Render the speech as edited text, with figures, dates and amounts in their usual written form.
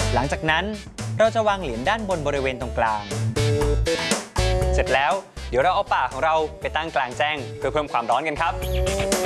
หลังจากนั้นเราจะวางเหรียญด้านบนบริเวณตรงกลางเสร็จแล้วเดี๋ยวเราเอาป่าของเราไปตั้งกลางแจ้งเพื่อเพิ่มความร้อนกันครับ